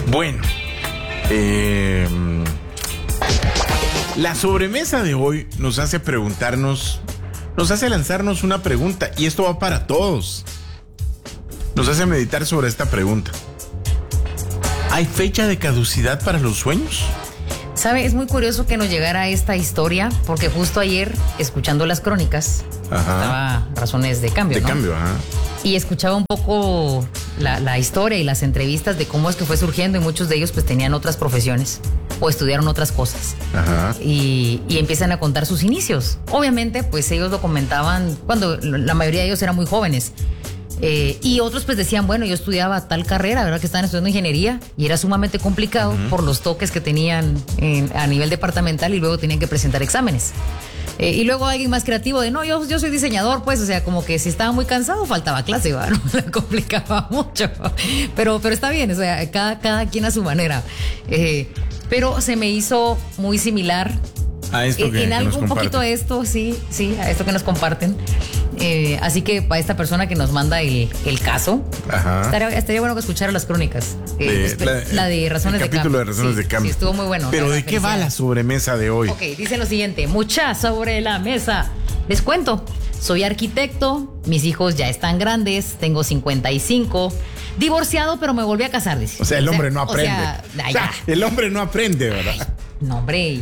Bueno, la sobremesa de hoy nos hace preguntarnos, nos hace lanzarnos una pregunta, y esto va para todos. Nos hace meditar sobre esta pregunta. ¿Hay fecha de caducidad para los sueños? ¿Sabe? Es muy curioso que nos llegara esta historia, porque justo ayer, escuchando las crónicas, estaba Razones de Cambio, ¿no? Y escuchaba un poco la historia y las entrevistas de cómo es que fue surgiendo, y muchos de ellos pues tenían otras profesiones o estudiaron otras cosas. Y empiezan a contar sus inicios. Obviamente pues ellos lo comentaban cuando la mayoría de ellos eran muy jóvenes. Y otros pues decían, bueno, yo estudiaba tal carrera, ¿verdad? Que estaban estudiando ingeniería y era sumamente complicado por los toques que tenían a nivel departamental, y luego tenían que presentar exámenes. Y luego alguien más creativo de, no, yo soy diseñador, pues, o sea, como que si estaba muy cansado faltaba clase, ¿verdad? No se complicaba mucho. Pero está bien, o sea, cada quien a su manera. Pero se me hizo muy similar a esto que en algo nos un poquito a esto, sí, a esto que nos comparten. Así que para esta persona que nos manda el caso, estaría bueno que escuchara las crónicas. La de Razones de Cambio. El capítulo de Razones de Cambio. Sí, estuvo muy bueno. Pero ¿de qué va la sobremesa de hoy? Ok, dice lo siguiente: mucha sobre la mesa. Les cuento, soy arquitecto, mis hijos ya están grandes, tengo 55, divorciado, pero me volví a casar, dice. O sea, el hombre no aprende. El hombre no aprende, ¿verdad? Ay, no, hombre,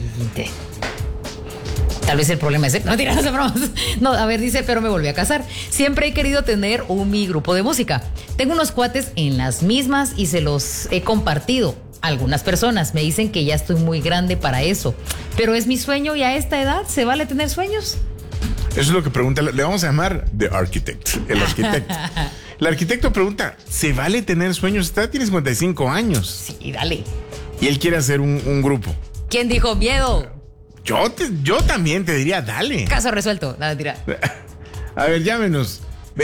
tal vez el problema es... No, tiras de bromas. No, a ver, dice, pero me volví a casar. Siempre he querido tener mi grupo de música. Tengo unos cuates en las mismas y se los he compartido. Algunas personas me dicen que ya estoy muy grande para eso. Pero es mi sueño, y a esta edad ¿se vale tener sueños? Eso es lo que pregunta. Le vamos a llamar The Architect, el arquitecto. El arquitecto pregunta, ¿se vale tener sueños? Usted tiene 55 años. Sí, dale. Y él quiere hacer un grupo. ¿Quién dijo miedo? Yo también te diría, dale. Caso resuelto, nada, tira. A ver, llámenos.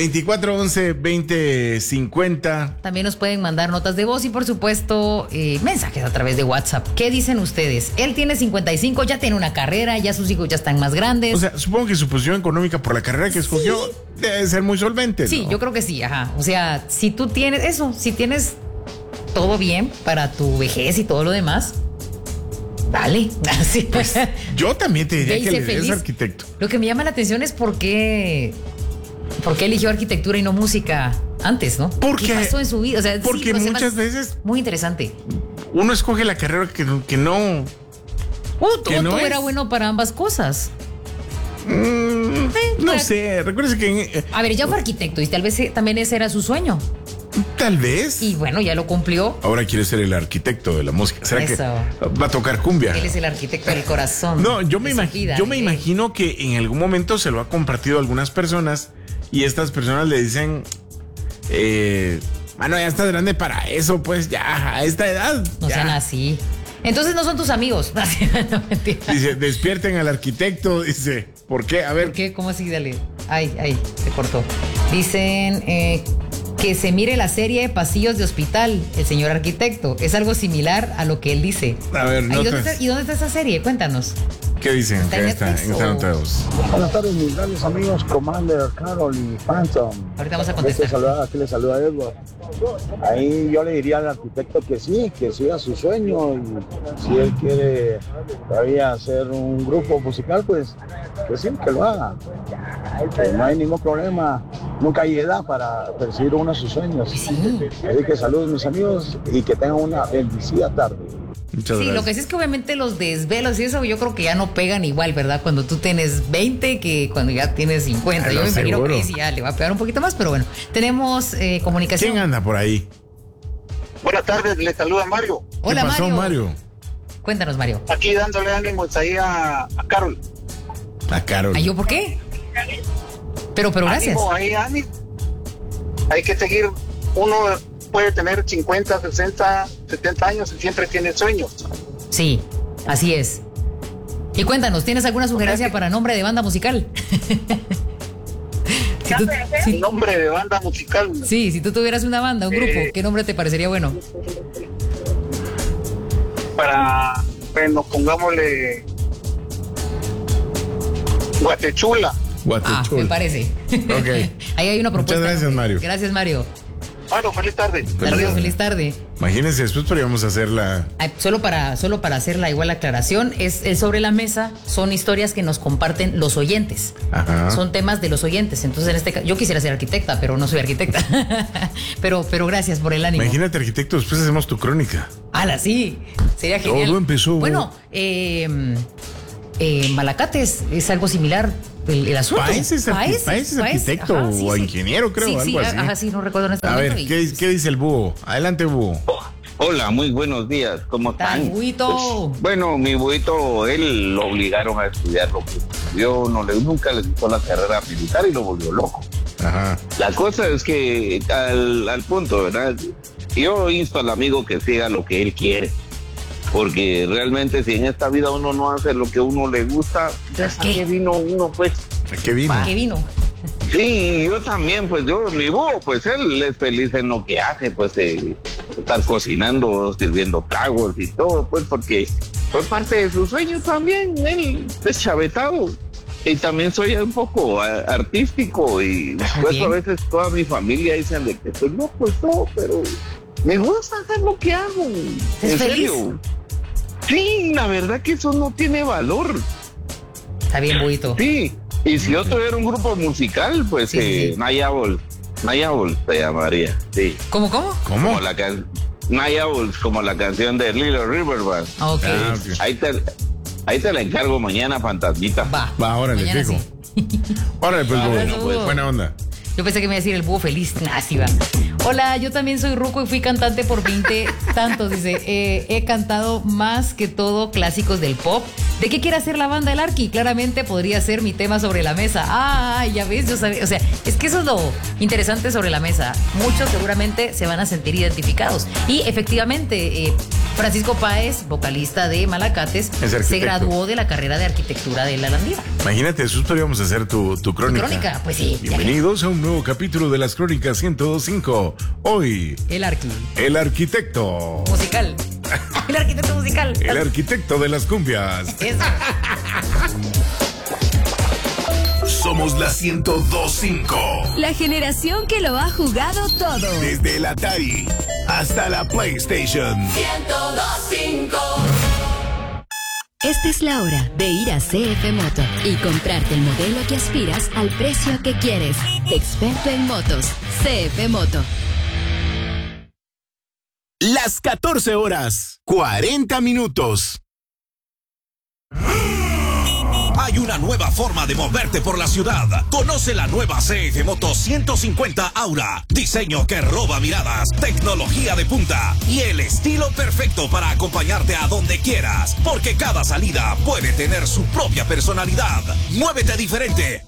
2411-2050. También nos pueden mandar notas de voz y, por supuesto, mensajes a través de WhatsApp. ¿Qué dicen ustedes? Él tiene 55, ya tiene una carrera, ya sus hijos ya están más grandes. O sea, supongo que su posición económica por la carrera que escogió debe ser muy solvente, ¿no? Sí, yo creo que sí, ajá. O sea, si tú tienes eso, si tienes todo bien para tu vejez y todo lo demás, dale. Así. Pues yo también te diría que le des arquitecto. Lo que me llama la atención es por qué eligió arquitectura y no música antes, ¿no? ¿Qué pasó en su vida? O sea, porque sí, muchas veces muy interesante. Uno escoge la carrera que no era bueno para ambas cosas. No sé, recuérdese que... A ver, ya fue arquitecto y tal vez también ese era su sueño. Tal vez. Y bueno, ya lo cumplió. Ahora quiere ser el arquitecto de la música. ¿Será que va a tocar cumbia? Él es el arquitecto del corazón. No, yo me imagino que en algún momento se lo ha compartido a algunas personas, y estas personas le dicen, mano, ya estás grande para eso, pues ya, a esta edad. No sean así. Entonces no son tus amigos. No, mentira. Dice, despierten al arquitecto, dice. ¿Por qué? A ver. ¿Por qué? ¿Cómo así? Dale. Ay, se cortó. Dicen que se mire la serie Pasillos de Hospital, el señor arquitecto. Es algo similar a lo que él dice. A ver, ¿Y dónde está esa serie? Cuéntanos. ¿Qué dicen? ¿Está en Netflix notados? Buenas tardes, mis grandes amigos, Commander, Carol y Phantom. Ahorita vamos a contestar. Aquí le saluda Edward. Ahí yo le diría al arquitecto que siga su sueño, y si él quiere todavía hacer un grupo musical, pues que sí, que lo haga. Que no hay ningún problema, nunca hay edad para perseguir uno de sus sueños. Sí. Así que saludos, mis amigos, y que tengan una bendecida tarde. Muchas gracias. Lo que sí es que obviamente los desvelos y eso yo creo que ya no pegan igual, ¿verdad? Cuando tú tienes 20 que cuando ya tienes 50. Yo me imagino que sí, ya le va a pegar un poquito más, pero bueno. Tenemos comunicación. ¿Quién anda por ahí? Buenas tardes, le saluda Mario. Hola, ¿Qué pasó, Mario? Cuéntanos, Mario. Aquí dándole ánimos ahí a Carol. A Carol. ¿Yo por qué? Pero gracias. Ánimo. Hay que seguir. Uno puede tener 50, 60, 70 años y siempre tiene sueños. Sí, así es. Y cuéntanos, ¿tienes alguna sugerencia para nombre de banda musical? Nombre de banda musical. Sí, si tú tuvieras una banda, un grupo, ¿qué nombre te parecería bueno? Bueno, pongámosle Guatechula. Me parece. Ok. Ahí hay una propuesta. Muchas gracias, Mario. Gracias, Mario. Bueno, feliz tarde. Feliz tarde. Imagínense, después podríamos hacerla. Solo para hacer la igual aclaración, es sobre la mesa, son historias que nos comparten los oyentes. Ajá. Son temas de los oyentes. Entonces, en este caso, yo quisiera ser arquitecta, pero no soy arquitecta. pero gracias por el ánimo. Imagínate, arquitecto, después hacemos tu crónica. ¡Hala, sí! Sería genial. Todo empezó. Bueno, Malacates es algo similar. El asunto. Páez es arquitecto o ingeniero, creo, algo así. Ajá, sí, no recuerdo en este momento. A ver, ¿qué dice el búho? Adelante, búho. Hola, muy buenos días. ¿Cómo están? Buito. Pues, bueno, mi buito, él lo obligaron a estudiar lo que estudió, nunca le gustó la carrera militar y lo volvió loco. Ajá. La cosa es que al punto, ¿verdad? Yo insto al amigo que siga lo que él quiere. Porque realmente si en esta vida uno no hace lo que uno le gusta, entonces, ¿a qué vino uno, pues? ¿A qué vino? ¿A qué vino? Sí, yo también, pues mi búho, pues él es feliz en lo que hace, pues estar cocinando, sirviendo tragos y todo, pues porque fue parte de su sueño también, él es chavetado. Y también soy un poco artístico y pues a veces toda mi familia dicen de que estoy loco, pero me gusta hacer lo que hago. ¿Es en feliz? Serio. Sí, la verdad que eso no tiene valor. Está bien, Buito. Sí, y si yo tuviera un grupo musical, pues sí. Naya Ball se llamaría, sí. ¿Cómo? Como Naya Ball, como la canción de Little River Band. Okay. Ahí te la encargo mañana, fantasmita. Va, órale, fijo. Sí. Órale, pues, búho. Buena onda. Yo pensé que me iba a decir el búho feliz. Así va. Hola, yo también soy ruco y fui cantante por 20 tantos. Dice, he cantado más que todo clásicos del pop. ¿De qué quiere hacer la banda El Arqui? Claramente podría ser mi tema sobre la mesa. Ya ves, yo sabía. O sea, es que eso es lo interesante sobre la mesa. Muchos seguramente se van a sentir identificados. Y efectivamente, Francisco Páez, vocalista de Malacates, se graduó de la carrera de arquitectura de la Landía. Imagínate, nosotros podríamos hacer tu crónica. ¿Tu crónica? Pues sí. Bienvenidos a un nuevo capítulo de las Crónicas 102.5. Hoy, El Arqui. El arquitecto. Musical. El arquitecto musical. El arquitecto de las cumbias. Eso. Somos la 102.5. La generación que lo ha jugado todo. Desde el Atari hasta la PlayStation. 102.5. Esta es la hora de ir a CF Moto y comprarte el modelo que aspiras al precio que quieres. Experto en motos, CF Moto. Las 14 horas, 40 minutos. Hay una nueva forma de moverte por la ciudad. Conoce la nueva CF Moto 150 Aura. Diseño que roba miradas, tecnología de punta y el estilo perfecto para acompañarte a donde quieras. Porque cada salida puede tener su propia personalidad. Muévete diferente,